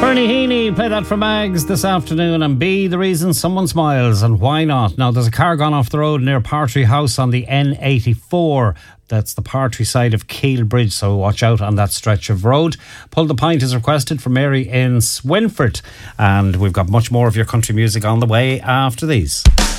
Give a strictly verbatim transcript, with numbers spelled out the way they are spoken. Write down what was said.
Bernie Heaney, play that for Mags this afternoon. And B, the reason someone smiles, and why not? Now, there's a car gone off the road near Partry House on the N eighty-four. That's the Partry side of Keele Bridge, so watch out on that stretch of road. Pull the Pint is requested from Mary in Swinford. And we've got much more of your country music on the way after these.